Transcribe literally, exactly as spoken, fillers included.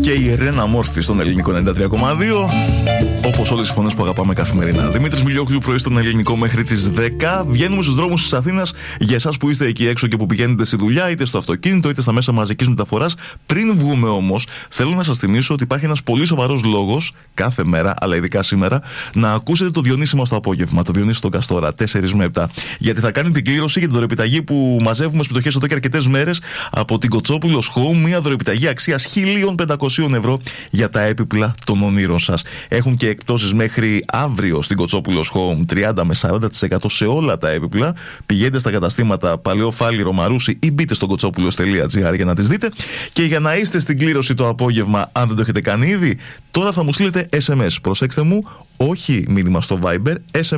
Και η Ρένα Μόρφη στον Ελληνικό ενενήντα τρία κόμμα δύο. Όπως όλες οι φωνές που αγαπάμε καθημερινά. Δημήτρης Μιλιόγλου, πρωί στον Ελληνικό μέχρι τις δέκα. Βγαίνουμε στους δρόμους της Αθήνας για εσάς που είστε εκεί έξω και που πηγαίνετε στη δουλειά, είτε στο αυτοκίνητο είτε στα μέσα μαζικής μεταφοράς. Πριν βγούμε όμως, θέλω να σας θυμίσω ότι υπάρχει ένας πολύ σοβαρός λόγος κάθε μέρα, αλλά ειδικά σήμερα, να ακούσετε το Διονύση μας το απόγευμα. Το Διονύση τον Καστόρα, τέσσερα με επτά. Γιατί θα κάνει την κλήρωση για την δωρεπιταγή που μαζεύουμε σπιτοχές εδώ και αρκετές μέρες από την Κοτσόπουλος Home. Μια δωρεπιταγή αξίας χίλια πεντακόσια ευρώ για τα έπιπλα των ονείρων σας. Έχουν και εκπτώσεις μέχρι αύριο στην Κοτσόπουλος Home, τριάντα με σαράντα τοις εκατό σε όλα τα έπιπλα. Πηγαίνετε στα καταστήματα Παλαιό Φάληρο, Μαρούσι ή μπείτε στο κοτσόπουλος τελεία τζι άρ για να τις δείτε. Και για να είστε στην κλήρωση το απόγευμα, αν δεν το έχετε κάνει ήδη, τώρα θα μου στείλετε ες εμ ες. Προσέξτε μου, όχι μήνυμα στο Viber, ες εμ ες.